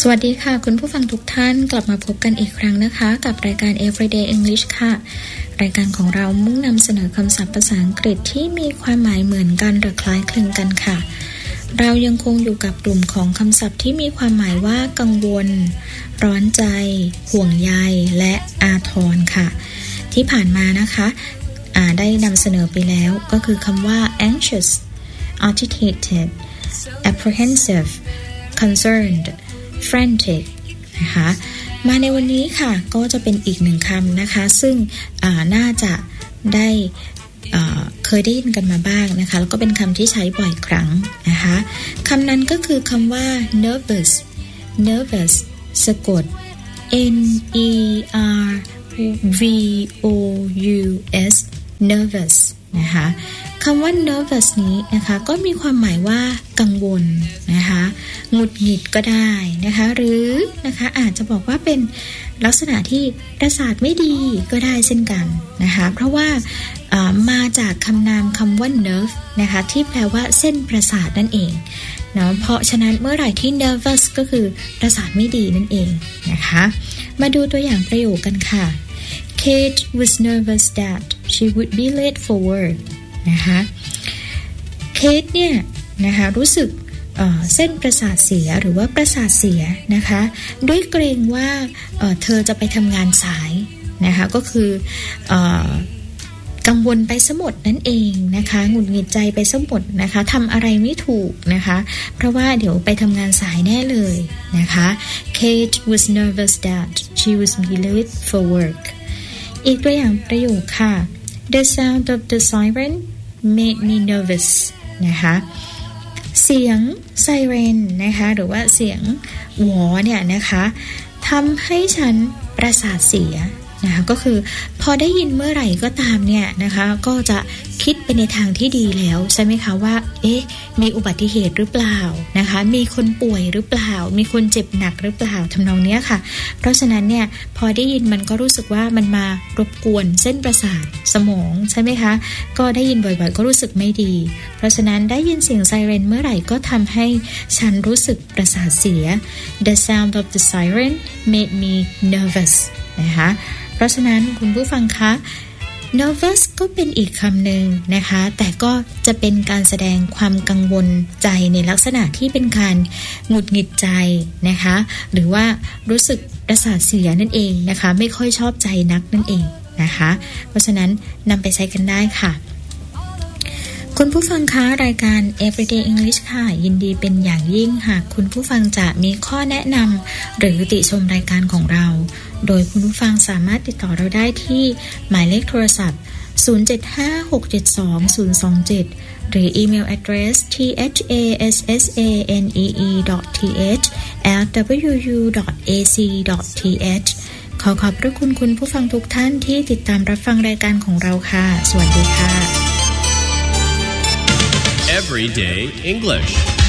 สวัสดีค่ะคุณผู้ฟังทุกท่านกลับมาพบกันอีกครั้งนะคะกับรายการ Everyday English ค่ะรายการของเรามุ่งนำเสนอคำศัพท์ภาษาอังกฤษที่มีความหมายเหมือนกันหรือคล้ายคลึงกันค่ะเรายังคงอยู่กับกลุ่มของคำศัพท์ที่มีความหมายว่ากังวลร้อนใจห่วงใยและอาทรค่ะที่ผ่านมานะคะได้นำเสนอไปแล้วก็คือคำว่า anxious agitated apprehensive concerned frantic นะคะมาในวันนี้ค่ะก็จะเป็นอีกหนึ่งคำนะคะซึ่งน่าจะได้เคยได้ยินกันมาบ้างนะคะแล้วก็เป็นคำที่ใช้บ่อยครั้งนะคะคำนั้นก็คือคำว่า nervous สะกด n e r v o u s nervous นะคะคำว่า nervous นี้นะคะก็มีความหมายว่ากังวลนะคะหงุดหงิดก็ได้นะคะหรือนะคะอาจจะบอกว่าเป็นลักษณะที่ประสาทไม่ดีก็ได้เช่นกันนะคะเพราะว่ามาจากคำนามคำว่า nerve นะคะที่แปลว่าเส้นประสาทนั่นเองเนาะเพราะฉะนั้นเมื่อไหร่ที่ nervous ก็คือประสาทไม่ดีนั่นเองนะคะมาดูตัวอย่างประโยคกันค่ะ Kate was nervous that she would be late for work นะคะเคทเนี่ยนะคะรู้สึกเส้นประสาทเสียหรือว่าประสาทเสียนะคะด้วยเกรงว่าเธอจะไปทำงานสายนะคะก็คือกังวลไปซะหมดนั่นเองนะคะหงุดหงิดใจไปซะหมดนะคะทำอะไรไม่ถูกนะคะเพราะว่าเดี๋ยวไปทำงานสายแน่เลยนะคะ Kate was nervous that she was late for work อีกตัวอย่างประโยคค่ะ The sound of the siren made me nervous นะคะเสียงไซเรนนะคะหรือว่าเสียงหวอเนี่ยนะคะทำให้ฉันประสาทเสียนะคะก็คือพอได้ยินเมื่อไหร่ก็ตามเนี่ยนะคะก็จะคิดไปในทางที่ดีแล้วใช่ไหมคะว่ามีอุบัติเหตุหรือเปล่านะคะมีคนป่วยหรือเปล่ามีคนเจ็บหนักหรือเปล่าทำนองนี้ค่ะเพราะฉะนั้นเนี่ยพอได้ยินมันก็รู้สึกว่ามันมารบกวนเส้นประสาทสมองใช่ไหมคะก็ได้ยินบ่อยๆก็รู้สึกไม่ดีเพราะฉะนั้นได้ยินเสียงไซเรนเมื่อไหร่ก็ทำให้ฉันรู้สึกประสาทเสีย The sound of the siren made me nervous นะคะเพราะฉะนั้นคุณผู้ฟังคะ nervous ก็เป็นอีกคำหนึ่งนะคะแต่ก็จะเป็นการแสดงความกังวลใจในลักษณะที่เป็นการหงุดหงิดใจนะคะหรือว่ารู้สึกประสาทเสียนั่นเองนะคะไม่ค่อยชอบใจนักนั่นเองนะคะเพราะฉะนั้นนำไปใช้กันได้ค่ะคุณผู้ฟังคะรายการ Everyday English ค่ะยินดีเป็นอย่างยิ่งหากคุณผู้ฟังจะมีข้อแนะนำหรือติชมรายการของเราโดยคุณผู้ฟังสามารถติดต่อเราได้ที่หมายเลขโทรศัพท์0756720027หรืออีเมล address thassanee@wu.ac.th ขอบพระคุณคุณผู้ฟังทุกท่านที่ติดตามรับฟังรายการของเราค่ะสวัสดีค่ะ Everyday English